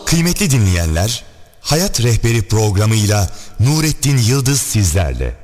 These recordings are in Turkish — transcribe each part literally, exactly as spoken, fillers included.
Kıymetli dinleyenler, Hayat Rehberi programıyla Nurettin Yıldız sizlerle.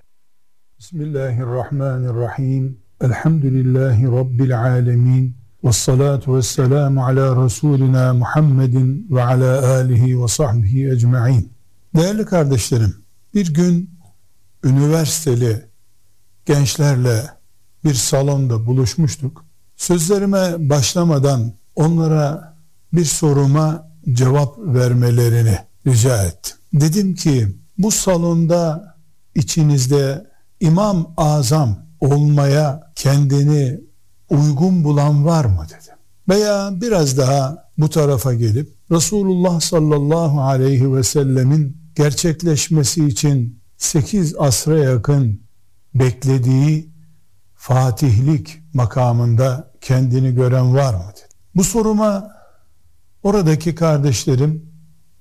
Bismillahirrahmanirrahim. Elhamdülillahi Rabbil alemin. Vessalatu vesselamu ala Resulina Muhammedin ve ala alihi ve sahbihi ecma'in. Değerli kardeşlerim, bir gün üniversiteli gençlerle bir salonda buluşmuştuk. Sözlerime başlamadan onlara bir soruma cevap vermelerini rica ettim. Dedim ki, bu salonda içinizde İmam-ı Azam olmaya kendini uygun bulan var mı dedim. Veya biraz daha bu tarafa gelip Resulullah sallallahu aleyhi ve sellemin gerçekleşmesi için sekiz asra yakın beklediği fatihlik makamında kendini gören var mı dedim. Bu soruma oradaki kardeşlerim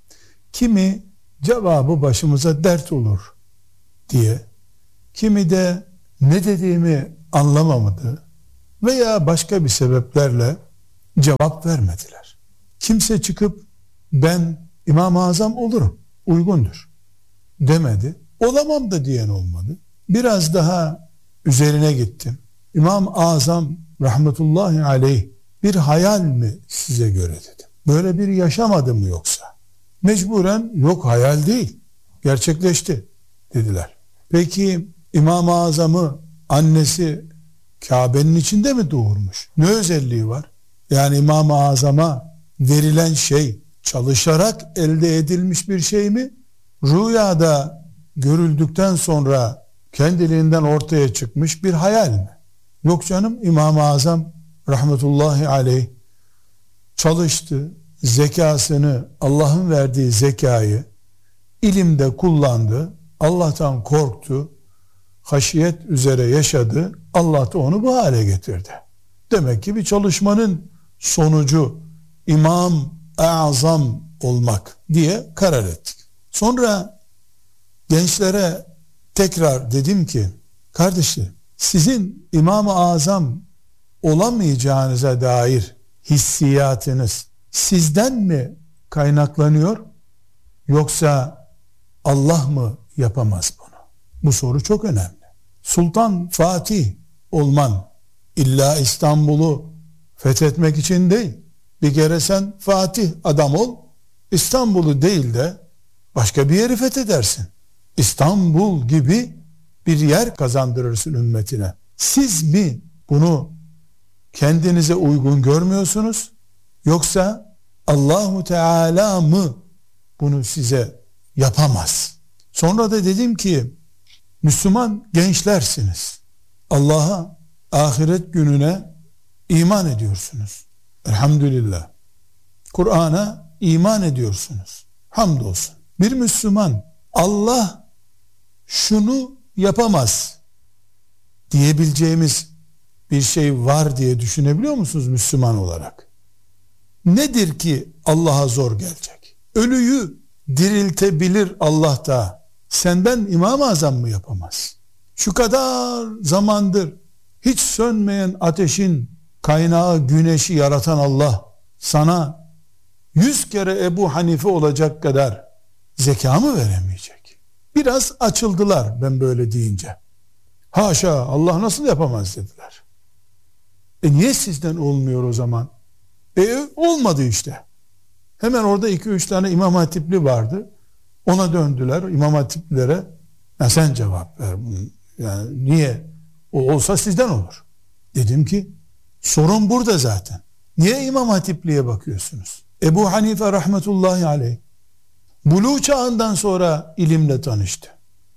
kimi cevabı başımıza dert olur diye, kimi de ne dediğimi anlamamadı veya başka bir sebeplerle cevap vermediler. Kimse çıkıp ben İmam-ı Azam olurum, uygundur demedi. Olamam da diyen olmadı. Biraz daha üzerine gittim. İmam-ı Azam rahmetullahi aleyh bir hayal mi size göre dedim. Böyle bir yaşamadı mı yoksa? Mecburen yok, hayal değil, gerçekleşti dediler. Peki İmam-ı Azam'ı annesi Kabe'nin içinde mi doğurmuş? Ne özelliği var? Yani İmam-ı Azam'a verilen şey çalışarak elde edilmiş bir şey mi? Rüyada görüldükten sonra kendiliğinden ortaya çıkmış bir hayal mi? Yok canım, İmam-ı Azam rahmetullahi aleyh çalıştı, zekasını, Allah'ın verdiği zekayı ilimde kullandı, Allah'tan korktu, haşiyet üzere yaşadı, Allah da onu bu hale getirdi. Demek ki bir çalışmanın sonucu İmam-ı Azam olmak diye karar ettik. Sonra gençlere tekrar dedim ki, kardeşlerim, sizin İmam-ı Azam olamayacağınıza dair hissiyatınız sizden mi kaynaklanıyor, yoksa Allah mı yapamaz bunu? Bu soru çok önemli. Sultan Fatih olman illa İstanbul'u fethetmek için değil. Bir kere sen Fatih adam ol, İstanbul'u değil de başka bir yeri fethedersin. İstanbul gibi bir yer kazandırırsın ümmetine. Siz mi bunu kendinize uygun görmüyorsunuz, yoksa Allahu Teala mı bunu size yapamaz? Sonra da dedim ki, Müslüman gençlersiniz. Allah'a, ahiret gününe iman ediyorsunuz. Elhamdülillah. Kur'an'a iman ediyorsunuz. Hamdolsun. Bir Müslüman Allah şunu yapamaz diyebileceğimiz bir şey var diye düşünebiliyor musunuz Müslüman olarak? Nedir ki Allah'a zor gelecek? Ölüyü diriltebilir Allah da, senden İmam-ı Azam mı yapamaz? Şu kadar zamandır hiç sönmeyen ateşin kaynağı güneşi yaratan Allah sana yüz kere Ebu Hanife olacak kadar zeka mı veremeyecek? Biraz açıldılar ben böyle deyince. Haşa, Allah nasıl yapamaz dediler. E niye sizden olmuyor o zaman? E olmadı işte. Hemen orada iki üç tane İmam Hatipli vardı. Ona döndüler, İmam Hatiplilere. Ya sen cevap ver. Yani niye? O olsa sizden olur. Dedim ki sorun burada zaten. Niye İmam Hatipli'ye bakıyorsunuz? Ebu Hanife rahmetullahi aleyh buluğ çağından sonra ilimle tanıştı.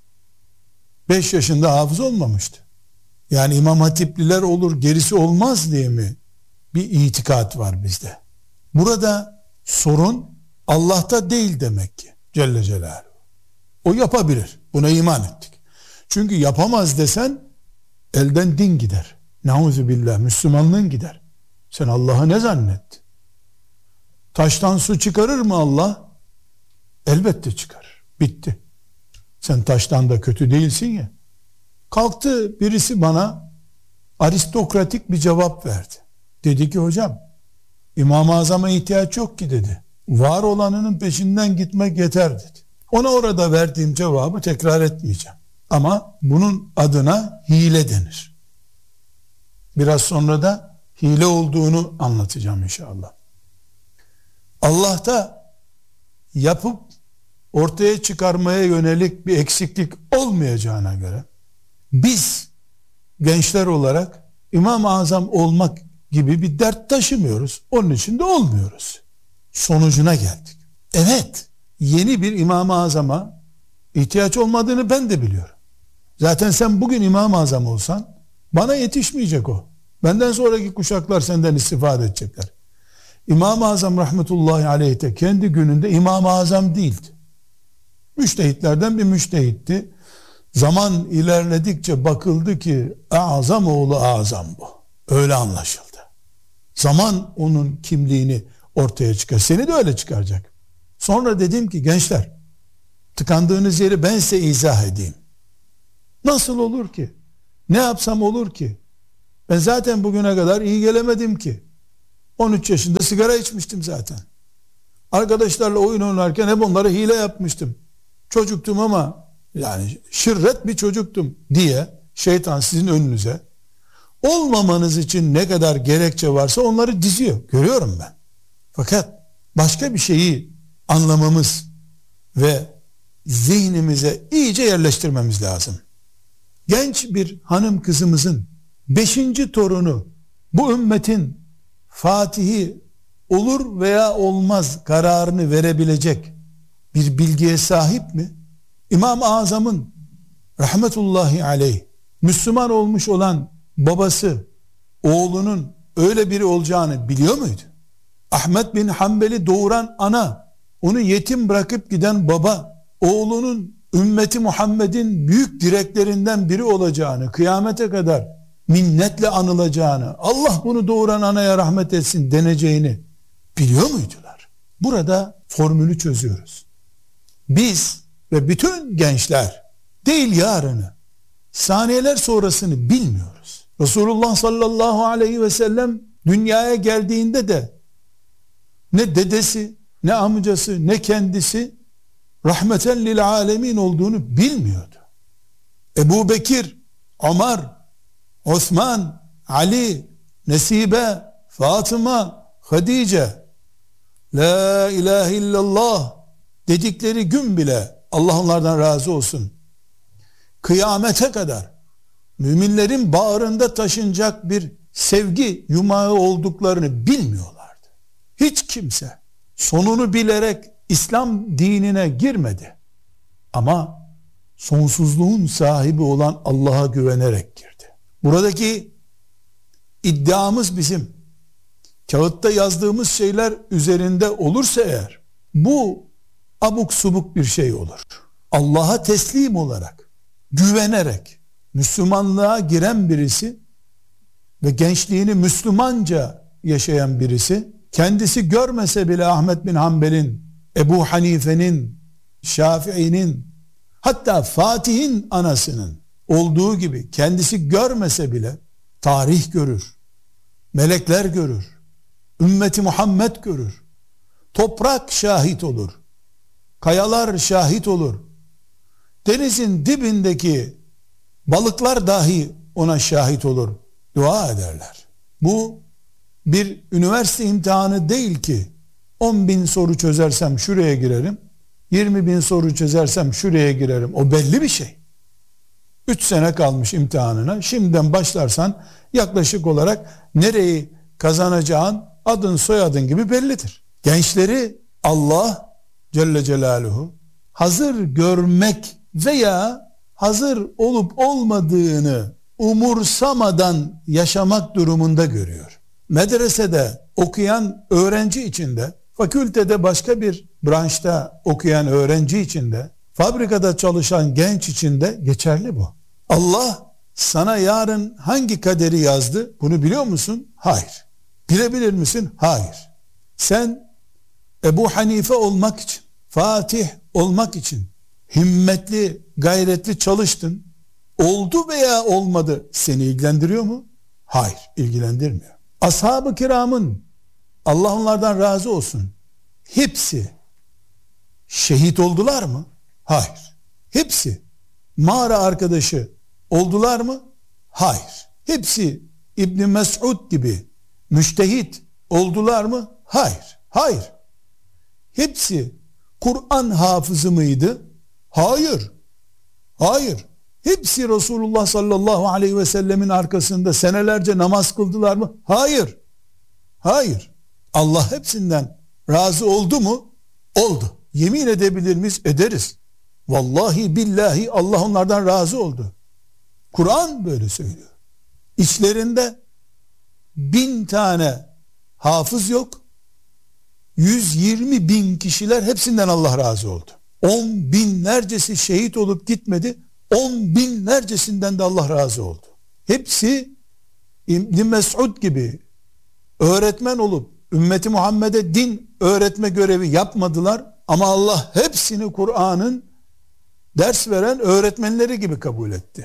Beş yaşında hafız olmamıştı. Yani İmam Hatipliler olur gerisi olmaz diye mi bir itikat var bizde? Burada sorun Allah'ta değil demek ki Celle Celaluhu. O yapabilir. Buna iman ettik. Çünkü yapamaz desen elden din gider. Nauzubillah, Müslümanlığın gider. Sen Allah'ı ne zannettin? Taştan su çıkarır mı Allah? Elbette çıkarır. Bitti. Sen taştan da kötü değilsin ya. Kalktı birisi bana aristokratik bir cevap verdi. Dedi ki hocam, İmam-ı Azam'a ihtiyaç yok ki dedi. Var olanının peşinden gitmek yeter dedi. Ona orada verdiğim cevabı tekrar etmeyeceğim. Ama bunun adına hile denir. Biraz sonra da hile olduğunu anlatacağım inşallah. Allah'ta yapıp ortaya çıkarmaya yönelik bir eksiklik olmayacağına göre biz gençler olarak İmam-ı Azam olmak gibi bir dert taşımıyoruz. Onun için de olmuyoruz. Sonucuna geldik. Evet, yeni bir İmam-ı Azam'a ihtiyaç olmadığını ben de biliyorum. Zaten sen bugün İmam-ı Azam olsan bana yetişmeyecek o. Benden sonraki kuşaklar senden istifade edecekler. İmam-ı Azam rahmetullahi aleyh de kendi gününde İmam-ı Azam değildi. Müştehitlerden bir müştehitti. Zaman ilerledikçe bakıldı ki azam oğlu azam bu. Öyle anlaşıldı. Zaman onun kimliğini ortaya çıkar. Seni de öyle çıkaracak. Sonra dedim ki gençler, tıkandığınız yeri ben size izah edeyim. Nasıl olur ki? Ne yapsam olur ki? Ben zaten bugüne kadar iyi gelemedim ki. on üç yaşında sigara içmiştim zaten. Arkadaşlarla oyun oynarken hep onlara hile yapmıştım. Çocuktum ama yani şirret bir çocuktum diye şeytan sizin önünüze olmamanız için ne kadar gerekçe varsa onları diziyor. Görüyorum ben. Fakat başka bir şeyi anlamamız ve zihnimize iyice yerleştirmemiz lazım. Genç bir hanım kızımızın beşinci torunu bu ümmetin fatihi olur veya olmaz kararını verebilecek bir bilgiye sahip mi? İmam-ı Azam'ın rahmetullahi aleyh Müslüman olmuş olan babası oğlunun öyle biri olacağını biliyor muydu? Ahmet bin Hanbel'i doğuran ana, onu yetim bırakıp giden baba, oğlunun ümmeti Muhammed'in büyük direklerinden biri olacağını, kıyamete kadar minnetle anılacağını, Allah bunu doğuran anaya rahmet etsin deneceğini biliyor muydular? Burada formülü çözüyoruz. Biz ve bütün gençler değil yarını, saniyeler sonrasını bilmiyoruz. Resulullah sallallahu aleyhi ve sellem dünyaya geldiğinde de ne dedesi, ne amcası, ne kendisi rahmeten lil alemin olduğunu bilmiyordu. Ebu Bekir, Ömer, Osman, Ali, Nesibe, Fatıma, Hadice, La ilahe illallah dedikleri gün bile, Allah onlardan razı olsun, kıyamete kadar müminlerin bağrında taşınacak bir sevgi yumağı olduklarını bilmiyorlardı. Hiç kimse sonunu bilerek İslam dinine girmedi. Ama sonsuzluğun sahibi olan Allah'a güvenerek girdi. Buradaki iddiamız bizim. Kağıtta yazdığımız şeyler üzerinde olursa eğer, bu abuk subuk bir şey olur. Allah'a teslim olarak, güvenerek, Müslümanlığa giren birisi ve gençliğini Müslümanca yaşayan birisi, kendisi görmese bile Ahmet bin Hanbel'in, Ebu Hanife'nin, Şafii'nin, hatta Fatih'in anasının olduğu gibi kendisi görmese bile tarih görür, melekler görür, ümmeti Muhammed görür, toprak şahit olur, kayalar şahit olur, denizin dibindeki balıklar dahi ona şahit olur, dua ederler. Bu bir üniversite imtihanı değil ki on bin soru çözersem şuraya girerim, yirmi bin soru çözersem şuraya girerim. O belli bir şey. üç sene kalmış imtihanına. Şimdiden başlarsan yaklaşık olarak nereyi kazanacağın adın soyadın gibi bellidir. Gençleri Allah Celle Celaluhu hazır görmek veya hazır olup olmadığını umursamadan yaşamak durumunda görüyor. Medresede okuyan öğrenci içinde, fakültede başka bir branşta okuyan öğrenci içinde, fabrikada çalışan genç içinde geçerli bu. Allah sana yarın hangi kaderi yazdı? Bunu biliyor musun? Hayır. Bilebilir misin? Hayır. Sen Ebu Hanife olmak için, Fatih olmak için himmetli, gayretli çalıştın. Oldu veya olmadı seni ilgilendiriyor mu? Hayır, ilgilendirmiyor. Ashab-ı kiramın, Allah onlardan razı olsun, hepsi şehit oldular mı? Hayır. Hepsi mağara arkadaşı oldular mı? Hayır. Hepsi İbn Mes'ud gibi müçtehit oldular mı? Hayır. Hayır. Hepsi Kur'an hafızı mıydı? Hayır. Hayır. Hepsi Resulullah sallallahu aleyhi ve sellemin arkasında senelerce namaz kıldılar mı? Hayır. Hayır. Allah hepsinden razı oldu mu? Oldu. Yemin edebilir miyiz? Ederiz. Vallahi billahi Allah onlardan razı oldu. Kur'an böyle söylüyor. İçlerinde bin tane hafız yok. yüz yirmi bin kişiler, hepsinden Allah razı oldu. On binlercesi şehit olup gitmedi. On binlercesinden de Allah razı oldu. Hepsi İbn Mes'ud gibi öğretmen olup ümmeti Muhammed'e din öğretme görevi yapmadılar ama Allah hepsini Kur'an'ın ders veren öğretmenleri gibi kabul etti.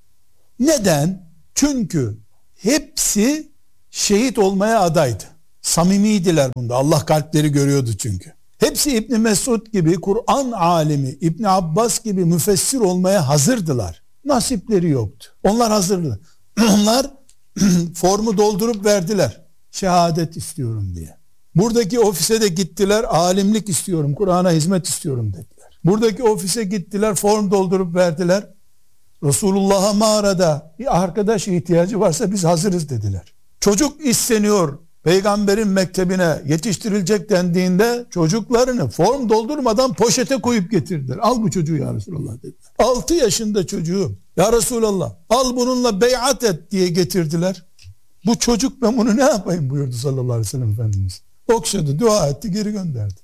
Neden? Çünkü hepsi şehit olmaya adaydı. Samimiydiler bunda. Allah kalpleri görüyordu çünkü. Hepsi İbn Mes'ud gibi Kur'an alimi, İbn Abbas gibi müfessir olmaya hazırdılar. Nasipleri yoktu. Onlar hazırdı. Onlar formu doldurup verdiler. Şehadet istiyorum diye. Buradaki ofise de gittiler, alimlik istiyorum, Kur'an'a hizmet istiyorum dediler. Buradaki ofise gittiler, form doldurup verdiler. Resulullah'a mağarada bir arkadaş ihtiyacı varsa biz hazırız dediler. Çocuk isteniyor, peygamberin mektebine yetiştirilecek dendiğinde çocuklarını form doldurmadan poşete koyup getirdiler. Al bu çocuğu ya Resulallah dediler. altı yaşında çocuğu ya Resulallah al bununla beyat et diye getirdiler. Bu çocuk ben bunu ne yapayım buyurdu sallallahu aleyhi ve sellem Efendimiz. Okşadı, dua etti, geri gönderdi.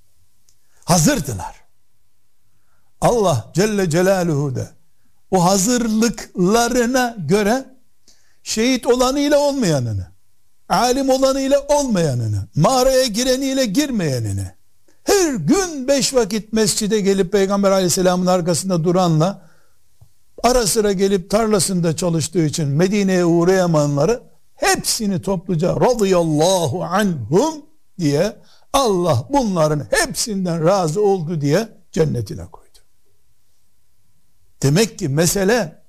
Hazırdılar. Allah Celle Celaluhu da o hazırlıklarına göre şehit olanıyla olmayanını, alim olanıyla olmayanını, mağaraya gireniyle girmeyenini, her gün beş vakit mescide gelip Peygamber aleyhisselamın arkasında duranla, ara sıra gelip tarlasında çalıştığı için Medine'ye uğrayamayanları hepsini topluca radıyallahu anhum diye Allah bunların hepsinden razı oldu diye cennetine koydu. Demek ki mesele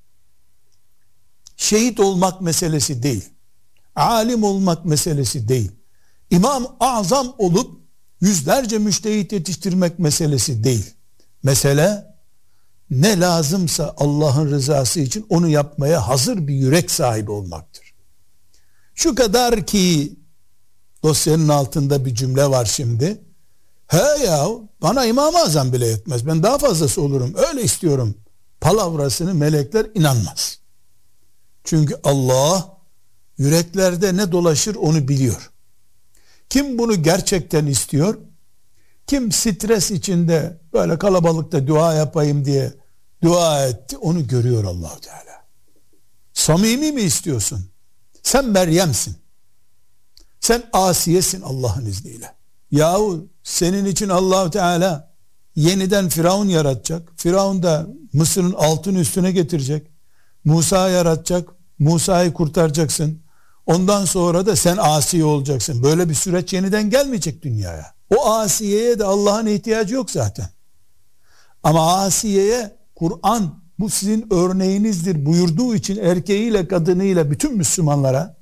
şehit olmak meselesi değil. Alim olmak meselesi değil. İmam azam olup yüzlerce müştehit yetiştirmek meselesi değil. Mesele ne lazımsa Allah'ın rızası için onu yapmaya hazır bir yürek sahibi olmaktır. Şu kadar ki dosyanın altında bir cümle var şimdi. He ya bana İmam-ı Azam bile yetmez. Ben daha fazlası olurum. Öyle istiyorum. Palavrasını melekler inanmaz. Çünkü Allah yüreklerde ne dolaşır onu biliyor. Kim bunu gerçekten istiyor? Kim stres içinde böyle kalabalıkta dua yapayım diye dua etti? Onu görüyor Allah-u Teala. Samimi mi istiyorsun? Sen Meryem'sin. Sen Asiye'sin Allah'ın izniyle. Yahu senin için Allah-u Teala yeniden Firavun yaratacak. Firavun da Mısır'ın altın üstüne getirecek. Musa yaratacak. Musa'yı kurtaracaksın. Ondan sonra da sen Asiye olacaksın. Böyle bir süreç yeniden gelmeyecek dünyaya. O Asiye'ye de Allah'ın ihtiyacı yok zaten. Ama Asiye'ye Kur'an bu sizin örneğinizdir buyurduğu için erkeğiyle kadınıyla bütün Müslümanlara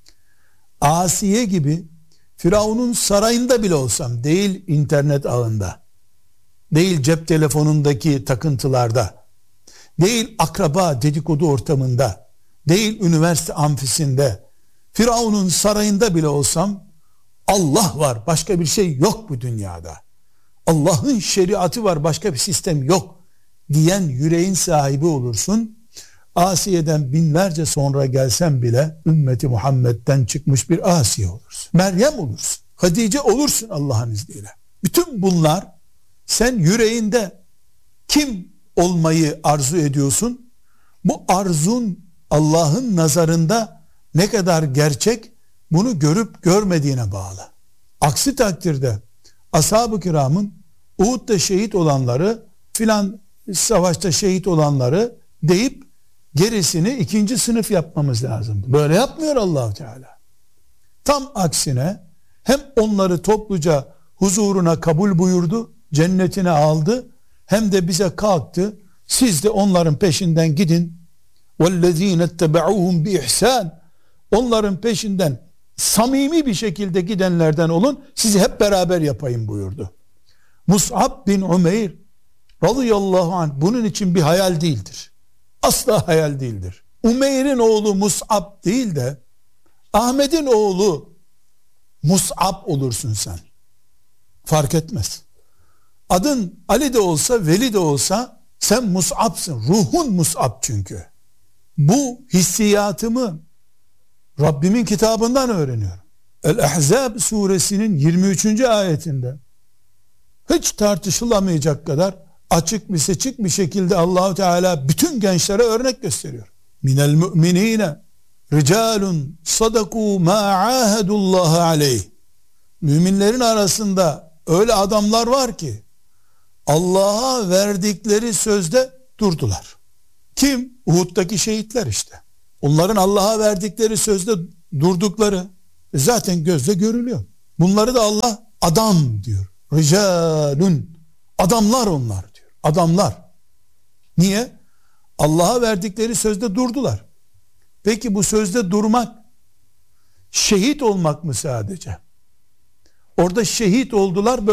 Asiye gibi Firavun'un sarayında bile olsam, değil internet ağında, değil cep telefonundaki takıntılarda, değil akraba dedikodu ortamında, değil üniversite amfisinde, Firavun'un sarayında bile olsam Allah var, başka bir şey yok bu dünyada. Allah'ın şeriatı var, başka bir sistem yok diyen yüreğin sahibi olursun. Asiye'den binlerce sonra gelsen bile ümmeti Muhammed'den çıkmış bir Asiye olursun. Meryem olursun. Hatice olursun Allah'ın izniyle. Bütün bunlar sen yüreğinde kim olmayı arzu ediyorsun? Bu arzun Allah'ın nazarında ne kadar gerçek, bunu görüp görmediğine bağlı. Aksi takdirde ashab-ı kiramın Uhud'da şehit olanları filan savaşta şehit olanları deyip gerisini ikinci sınıf yapmamız lazım. Böyle yapmıyor Allah-u Teala. Tam aksine hem onları topluca huzuruna kabul buyurdu, cennetine aldı, hem de bize kalktı, siz de onların peşinden gidin. وَالَّذ۪ينَ اتَّبَعُوهُمْ بِإِحْسَانٍ Onların peşinden samimi bir şekilde gidenlerden olun, sizi hep beraber yapayım buyurdu. Mus'ab bin Umeyr radıyallahu anh bunun için bir hayal değildir. Asla hayal değildir. Umeyr'in oğlu Mus'ab değil de Ahmet'in oğlu Mus'ab olursun sen. Fark etmez. Adın Ali de olsa, Veli de olsa sen Mus'ab'sın. Ruhun Mus'ab çünkü. Bu hissiyatımı Rabbimin kitabından öğreniyorum. El-Ahzab suresinin yirmi üçüncü ayetinde hiç tartışılamayacak kadar açık bir seçik bir şekilde Allahu Teala bütün gençlere örnek gösteriyor. Minel mu'minine ricalun sadaku ma ahadullah aleyh. Müminlerin arasında öyle adamlar var ki Allah'a verdikleri sözde durdular. Kim? Uhud'daki şehitler işte. Onların Allah'a verdikleri sözde durdukları zaten gözle görülüyor. Bunları da Allah adam diyor. Ricalun. Adamlar onlar diyor. Adamlar. Niye? Allah'a verdikleri sözde durdular. Peki bu sözde durmak şehit olmak mı sadece? Orada şehit oldular.